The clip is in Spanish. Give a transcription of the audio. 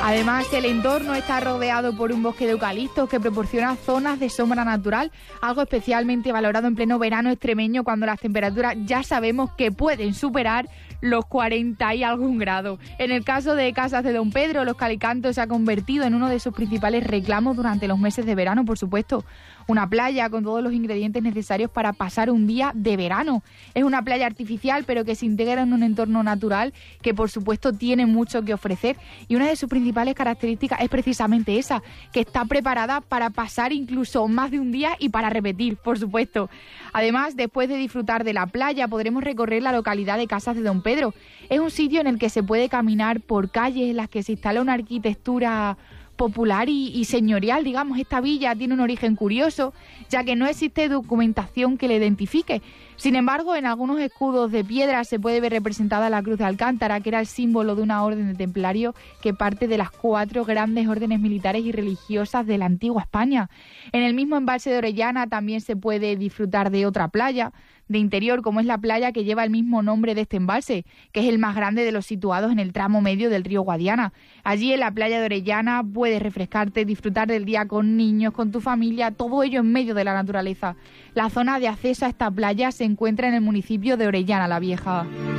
Además, el entorno está rodeado por un bosque de eucaliptos que proporciona zonas de sombra natural, algo especialmente valorado en pleno verano extremeño cuando las temperaturas ya sabemos que pueden superar los 40 y algún grado. En el caso de Casas de Don Pedro, Los Calicantos se ha convertido en uno de sus principales reclamos durante los meses de verano, por supuesto. Una playa con todos los ingredientes necesarios para pasar un día de verano. Es una playa artificial, pero que se integra en un entorno natural que, por supuesto, tiene mucho que ofrecer. Y una de sus principales características es precisamente esa, que está preparada para pasar incluso más de un día y para repetir, por supuesto. Además, después de disfrutar de la playa, podremos recorrer la localidad de Casas de Don Pedro. Es un sitio en el que se puede caminar por calles en las que se instala una arquitectura popular y señorial, digamos. Esta villa tiene un origen curioso, ya que no existe documentación que le identifique. Sin embargo, en algunos escudos de piedra se puede ver representada la Cruz de Alcántara, que era el símbolo de una orden de templarios que parte de las 4 grandes órdenes militares y religiosas de la antigua España. En el mismo embalse de Orellana también se puede disfrutar de otra playa de interior, como es la playa que lleva el mismo nombre de este embalse, que es el más grande de los situados en el tramo medio del río Guadiana. Allí, en la playa de Orellana, puedes refrescarte, disfrutar del día con niños, con tu familia, todo ello en medio de la naturaleza. La zona de acceso a esta playa se encuentra en el municipio de Orellana la Vieja.